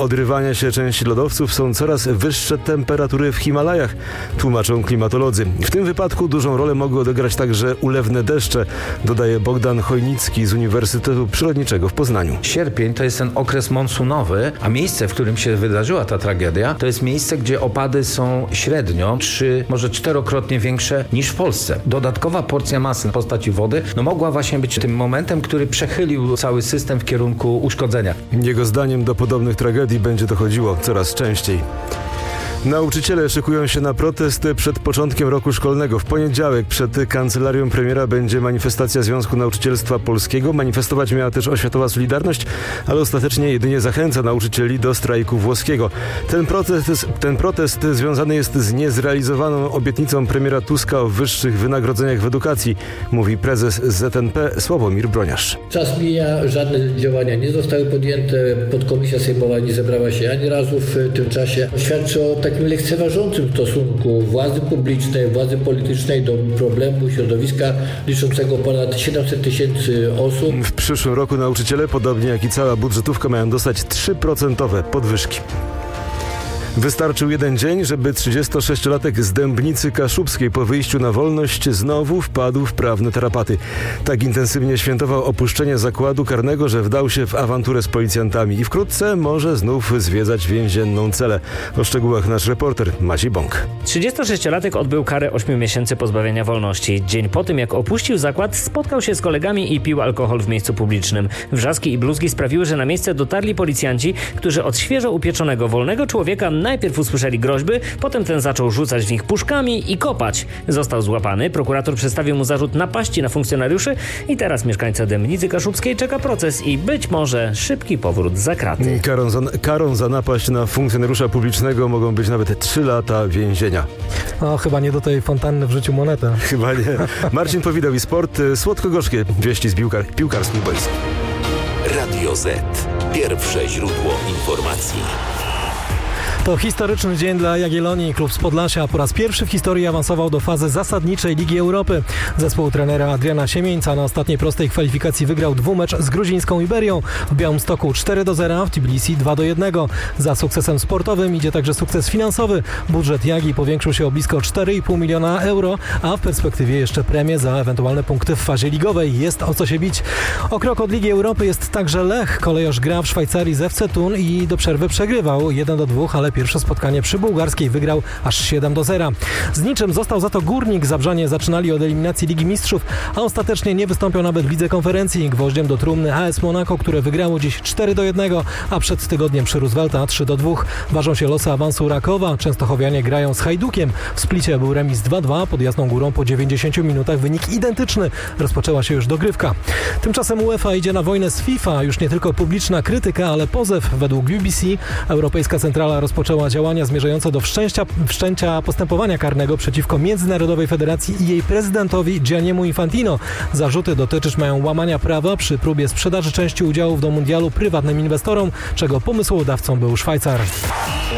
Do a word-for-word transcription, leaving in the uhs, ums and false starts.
odrywania się części lodowców są coraz wyższe temperatury w Himalajach, tłumaczą klimatolodzy. W tym wypadku dużą rolę mogły odegrać także ulewne deszcze, dodaje Bogdan Chojnicki z Uniwersytetu Przyrodniczego w Poznaniu. Sierpień to jest ten okres monsunowy, a miejsce, w którym się wydarzyła ta tragedia, to jest miejsce, gdzie opady są średnio trzy, może czterokrotnie większe niż w Polsce. Dodatkowa porcja masy w postaci wody no mogła właśnie być tym momentem, który przechylił cały system w kierunku uszkodzenia. Jego zdaniem do podobnych tragedii będzie dochodziło coraz częściej. Nauczyciele szykują się na protest przed początkiem roku szkolnego. W poniedziałek przed kancelarią premiera będzie manifestacja Związku Nauczycielstwa Polskiego. Manifestować miała też Oświatowa Solidarność, ale ostatecznie jedynie zachęca nauczycieli do strajku włoskiego. Ten protest, ten protest związany jest z niezrealizowaną obietnicą premiera Tuska o wyższych wynagrodzeniach w edukacji, mówi prezes Z N P Sławomir Broniarz. Czas mija, żadne działania nie zostały podjęte. Podkomisja sejmowa nie zebrała się ani razu w tym czasie. Świadczy o takim lekceważącym stosunku władzy publicznej, władzy politycznej do problemu środowiska liczącego ponad siedemset tysięcy osób. W przyszłym roku nauczyciele, podobnie jak i cała budżetówka, mają dostać trzy procent podwyżki. Wystarczył jeden dzień, żeby trzydziestosześciolatek z Dębnicy Kaszubskiej po wyjściu na wolność znowu wpadł w prawne tarapaty. Tak intensywnie świętował opuszczenie zakładu karnego, że wdał się w awanturę z policjantami i wkrótce może znów zwiedzać więzienną celę. O szczegółach nasz reporter Maciej Bąk. trzydziestosześciolatek odbył karę ośmiu miesięcy pozbawienia wolności. Dzień po tym, jak opuścił zakład, spotkał się z kolegami i pił alkohol w miejscu publicznym. Wrzaski i bluzgi sprawiły, że na miejsce dotarli policjanci, którzy od świeżo upieczonego wolnego człowieka najpierw usłyszeli groźby, potem ten zaczął rzucać w nich puszkami i kopać. Został złapany, prokurator przedstawił mu zarzut napaści na funkcjonariuszy i teraz mieszkańca Dębnicy Kaszubskiej czeka proces i być może szybki powrót za kraty. Karą za, karą za napaść na funkcjonariusza publicznego mogą być nawet trzy lata więzienia. No, chyba nie do tej fontanny w życiu monetę. Chyba nie. Marcin Powidał i sport. Słodko-gorzkie wieści z piłkar- piłkarskich boisk. Radio Z. Pierwsze źródło informacji. To historyczny dzień dla Jagiellonii. Klub z Podlasia po raz pierwszy w historii awansował do fazy zasadniczej Ligi Europy. Zespół trenera Adriana Siemieńca na ostatniej prostej kwalifikacji wygrał dwumecz z gruzińską Iberią. W Białymstoku cztery do zera, w Tbilisi dwa do jednego. Za sukcesem sportowym idzie także sukces finansowy. Budżet Jagi powiększył się o blisko cztery i pół miliona euro, a w perspektywie jeszcze premie za ewentualne punkty w fazie ligowej. Jest o co się bić. O krok od Ligi Europy jest także Lech. Kolejorz gra w Szwajcarii z F C Thun i do przerwy przegrywał jeden do dwóch, ale pierwsze spotkanie przy bułgarskiej wygrał aż siedem do zera. Z niczym został za to Górnik. Zabrzanie zaczynali od eliminacji Ligi Mistrzów, a ostatecznie nie wystąpią nawet w Lidze Konferencji. Gwoździem do trumny A S Monaco, które wygrało dziś cztery do jednego, a przed tygodniem przy Roosevelta trzy do dwóch. Ważą się losy awansu Rakowa. Częstochowianie grają z Hajdukiem. W Splicie był remis dwa dwa. Pod Jasną Górą po dziewięćdziesięciu minutach wynik identyczny. Rozpoczęła się już dogrywka. Tymczasem UEFA idzie na wojnę z FIFA. Już nie tylko publiczna krytyka, ale pozew. Według B B C Europejska Centrala rozpoczęła działania zmierzające do wszczęcia, wszczęcia postępowania karnego przeciwko Międzynarodowej Federacji i jej prezydentowi Gianniemu Infantino. Zarzuty dotyczyć mają łamania prawa przy próbie sprzedaży części udziałów do mundialu prywatnym inwestorom, czego pomysłodawcą był Szwajcar.